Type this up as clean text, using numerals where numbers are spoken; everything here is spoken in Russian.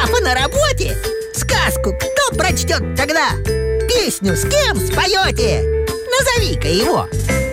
папа на работе? Сказку кто прочтет тогда? Песню с кем споете? Назови-ка его.